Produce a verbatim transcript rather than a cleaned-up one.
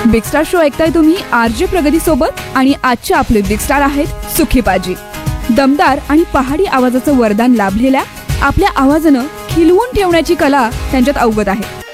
Big star show ऐकताय तुम्ही RJ प्रगती सोबत आणि आजचे आपले बिग स्टार आहेत सुखी पाजी. दमदार आणि पहाडी आवाजाचं वरदान लाभलेल्या आपल्या आवाजानं खिलवून ठेवण्याची कला त्यांच्यात अवगत आहे.